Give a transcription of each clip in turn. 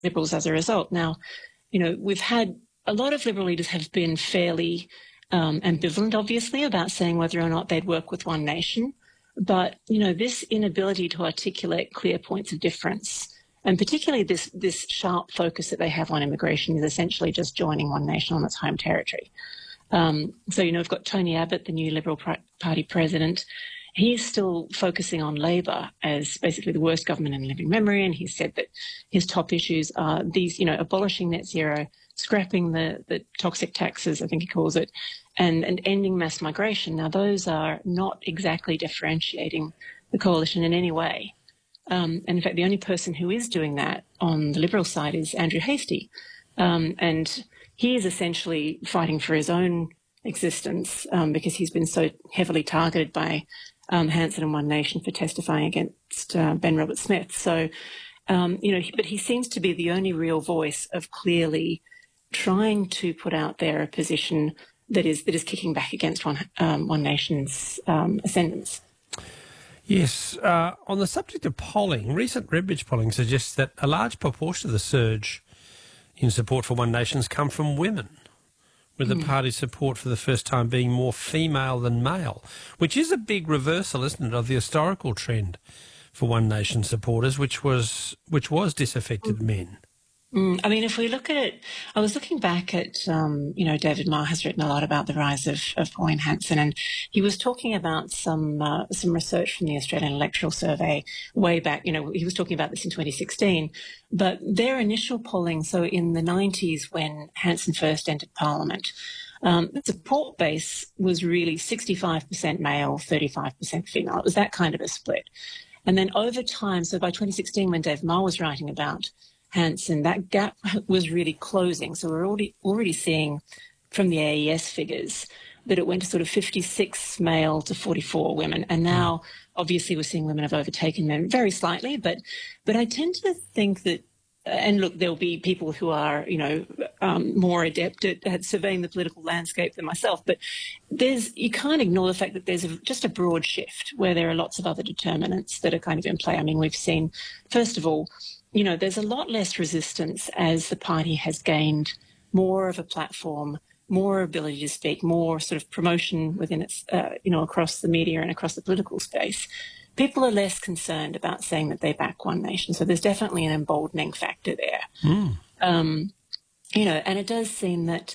Liberals as a result. Now, we've had a lot of Liberal leaders have been fairly ambivalent, obviously, about saying whether or not they'd work with One Nation. But, this inability to articulate clear points of difference, and particularly this sharp focus that they have on immigration, is essentially just joining One Nation on its home territory. So, we've got Tony Abbott, the new Liberal Party president. He's still focusing on Labor as basically the worst government in living memory, and he said that his top issues are these, abolishing net zero, scrapping the toxic taxes, I think he calls it, and ending mass migration. Now, those are not exactly differentiating the coalition in any way. And in fact, the only person who is doing that on the Liberal side is Andrew Hastie. And he is essentially fighting for his own existence because he's been so heavily targeted by Hanson and One Nation for testifying against Ben Roberts-Smith. So, but he seems to be the only real voice of clearly trying to put out there a position that is kicking back against One Nation's ascendance. Yes. On the subject of polling, recent Redbridge polling suggests that a large proportion of the surge in support for One Nation's come from women, with the party's support for the first time being more female than male, which is a big reversal, isn't it, of the historical trend for One Nation supporters, which was disaffected men. I mean, if we look at it, I was looking back at, David Marr has written a lot about the rise of Pauline Hanson, and he was talking about some research from the Australian Electoral Survey way back. He was talking about this in 2016, but their initial polling, so in the 90s when Hanson first entered Parliament, the support base was really 65% male, 35% female. It was that kind of a split. And then over time, so by 2016, when Dave Marr was writing about Hanson, that gap was really closing. So we're already seeing from the AES figures that it went to sort of 56 male to 44 women. And now, obviously, we're seeing women have overtaken men very slightly. But I tend to think that, and look, there'll be people who are, more adept at surveying the political landscape than myself. But you can't ignore the fact that there's just a broad shift where there are lots of other determinants that are kind of in play. I mean, we've seen, first of all, there's a lot less resistance as the party has gained more of a platform, more ability to speak, more sort of promotion within its, across the media and across the political space. People are less concerned about saying that they back One Nation. So there's definitely an emboldening factor there. And it does seem that,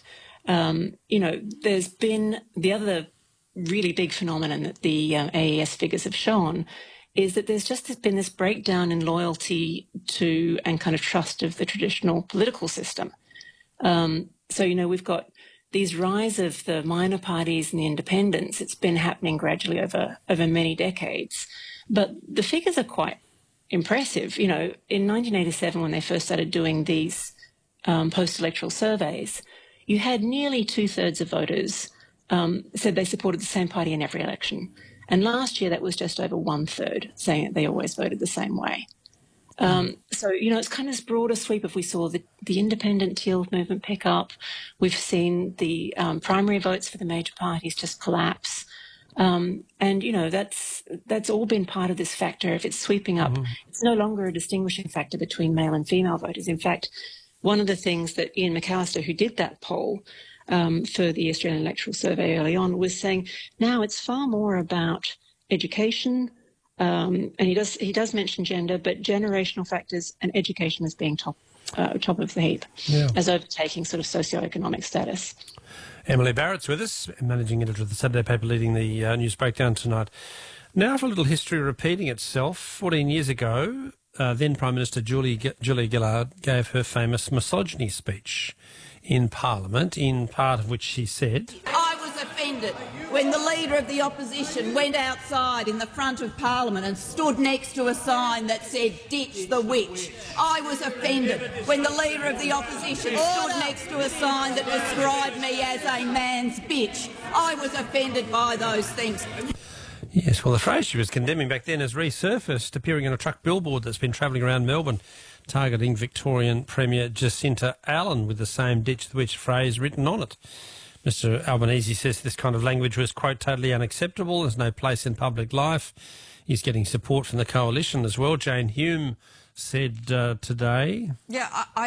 there's been the other really big phenomenon that the AES figures have shown is that there's just been this breakdown in loyalty to and kind of trust of the traditional political system. So, we've got these rise of the minor parties and the independents. It's been happening gradually over many decades. But the figures are quite impressive. In 1987, when they first started doing these post-electoral surveys, you had nearly 2/3 of voters said they supported the same party in every election. And last year, that was just over 1/3, saying that they always voted the same way. So, it's kind of this broader sweep. If we saw the independent Teal movement pick up, we've seen the primary votes for the major parties just collapse. And, that's all been part of this factor. If it's sweeping up, it's no longer a distinguishing factor between male and female voters. In fact, one of the things that Ian McAllister, who did that poll, for the Australian Electoral Survey early on, was saying now it's far more about education, and he does mention gender, but generational factors and education as being top of the heap, as overtaking sort of socioeconomic status. Emily Barrett's with us, managing editor of the Saturday paper, leading the news breakdown tonight. Now for a little history repeating itself. 14 years ago, then Prime Minister Julia Gillard gave her famous misogyny speech in Parliament, in part of which she said, I was offended when the Leader of the Opposition went outside in the front of Parliament and stood next to a sign that said, ditch the witch. I was offended when the Leader of the Opposition stood next to a sign that described me as a man's bitch. I was offended by those things. Yes, well, the phrase she was condemning back then has resurfaced, appearing on a truck billboard that's been travelling around Melbourne, targeting Victorian Premier Jacinta Allen with the same ditch the witch phrase written on it. Mr Albanese says this kind of language was, quote, totally unacceptable. There's no place in public life. He's getting support from the coalition as well. Jane Hume said today. Yeah, I